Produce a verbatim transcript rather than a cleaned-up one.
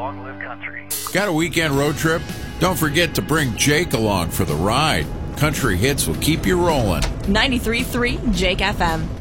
Long live country. Got a weekend road trip? Don't forget to bring Jake along for the ride. Country hits will keep you rolling. ninety-three point three Jake F M.